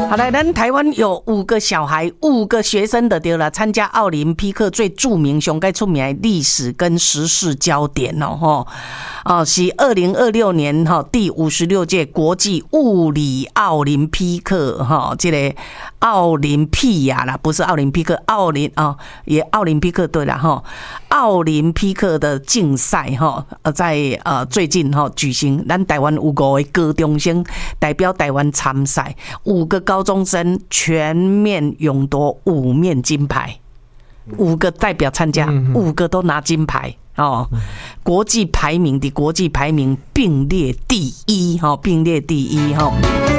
好来，咱台湾有5个小孩，5个学生的对了，参加奥林匹克最著名、上该出名的历史跟时事焦点哦，是2026年第56届国际物理奥林匹克这个奥林匹亚啦，不是奥林匹克，也奥林匹克对啦奥林匹克的竞赛在最近举行，咱台湾有5个高中生代表台湾参赛，5个高中生全面勇夺5面金牌，5个代表参加，5个都拿金牌国际排名并列第一并列第一